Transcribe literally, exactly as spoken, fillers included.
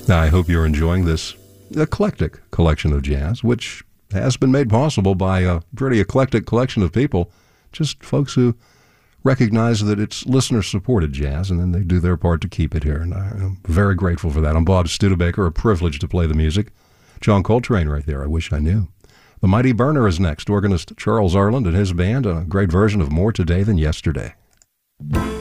I hope you're enjoying this eclectic collection of jazz, which has been made possible by a pretty eclectic collection of people, just folks who recognize that it's listener-supported jazz, and then they do their part to keep it here, and I'm very grateful for that. I'm Bob Studebaker, a privilege to play the music. John Coltrane right there, I Wish I Knew. The Mighty Burner is next, organist Charles Arland and his band, a great version of More Today Than Yesterday.